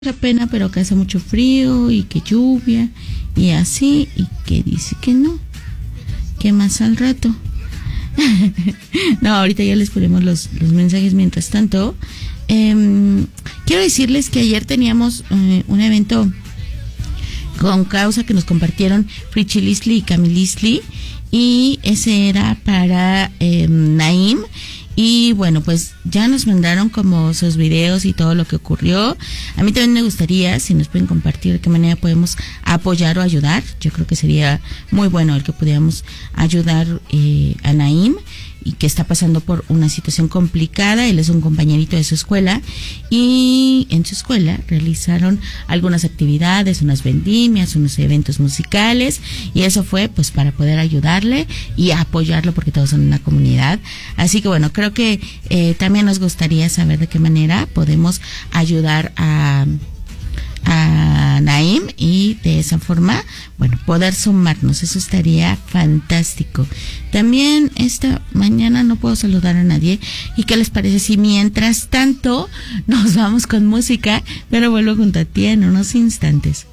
mucha pena, pero que hace mucho frío y que lluvia y así, y que dice que no, que más al rato. No, ahorita ya les ponemos los mensajes. Mientras tanto, quiero decirles que ayer teníamos un evento con causa que nos compartieron Frichi Lisli y Camille Lisli, y ese era para Naim. Y bueno, pues ya nos mandaron como sus videos y todo lo que ocurrió. A mí también me gustaría, si nos pueden compartir de qué manera podemos apoyar o ayudar. Yo creo que sería muy bueno el que pudiéramos ayudar a Naim, y que está pasando por una situación complicada. Él es un compañerito de su escuela, y en su escuela realizaron algunas actividades, unas vendimias, unos eventos musicales, y eso fue pues para poder ayudarle y apoyarlo, porque todos son una comunidad. Así que bueno, creo que también nos gustaría saber de qué manera podemos ayudar a Naim, y de esa forma, bueno, poder sumarnos. Eso estaría fantástico. También esta mañana no puedo saludar a nadie, y qué les parece si mientras tanto nos vamos con música, pero vuelvo junto a ti en unos instantes.